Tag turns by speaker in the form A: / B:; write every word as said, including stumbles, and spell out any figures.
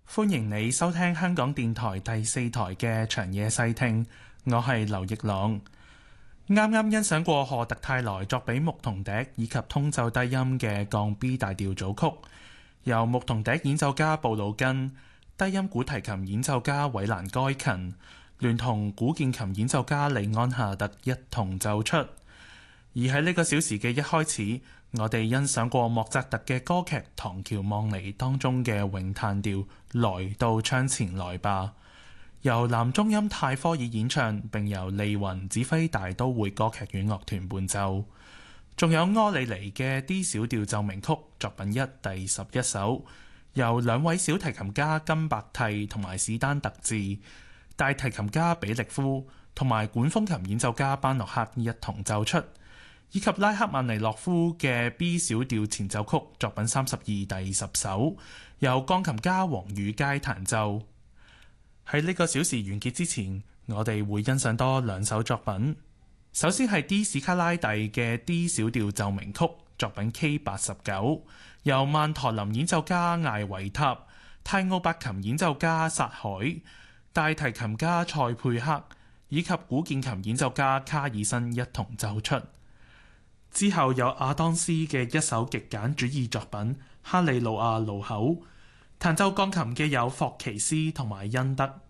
A: 歡迎你收聽香港電台第四台嘅長夜細聽，我係劉奕朗。啱啱欣賞過賀特泰來作俾牧童笛以及通奏低音嘅降 B 大調組曲，由牧童笛演奏家布魯根、低音古提琴演奏家韋蘭該勤聯同古鍵琴演奏家利安夏特一同奏出。而喺呢個小時嘅一開始，我哋欣賞過莫扎特嘅歌劇《唐喬望尼》當中嘅詠嘆調來到窗前來吧，由男中音泰科爾演唱，並由利雲指揮大都會歌劇院樂團伴奏。仲有柯里尼嘅 D 小調奏鳴曲作品一第十一首，由兩位小提琴家金伯蒂同埋史丹特治、大提琴家比力夫同埋管風琴演奏家班諾克一同奏出，以及拉克曼尼諾夫嘅 B 小調前奏曲作品三十二第十首，由鋼琴家黃宇佳彈奏。喺呢個小時完結之前，我哋會欣賞多兩首作品。首先係 D 史卡拉蒂嘅 D 小調奏鳴曲作品 K 八十九，由曼陀林演奏家艾維塔、泰奧伯琴演奏家薩海、大提琴家塞佩克以及古鍵琴演奏家卡爾森一同奏出。之後有亞當斯嘅一首極簡主義作品哈利路亞路口，彈奏鋼琴嘅有霍奇斯同埋恩德。